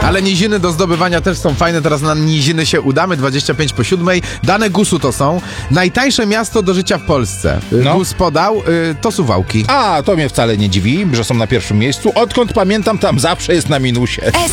Ale niziny do zdobywania też są fajne, teraz na niziny się udamy, 25:07. Dane GUS-u to są. Najtańsze miasto do życia w Polsce. No. GUS podał, to Suwałki. A, to mnie wcale nie dziwi, że są na pierwszym miejscu. Odkąd pamiętam, tam zawsze jest na minusie.